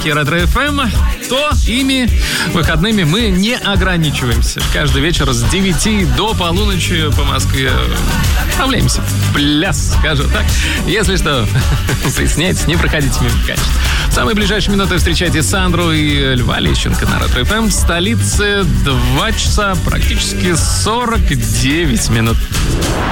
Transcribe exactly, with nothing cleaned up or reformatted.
новинки Ретро-эф эм, то ими выходными мы не ограничиваемся. Каждый вечер с девяти до полуночи по Москве отправляемся в пляс, скажем так. Если что, присоединяйтесь, не проходите мимо, конечно. В самые ближайшие минуты встречайте Сандру и Льва Лещенко на Ретро-эф эм. В столице два часа практически сорок девять минут.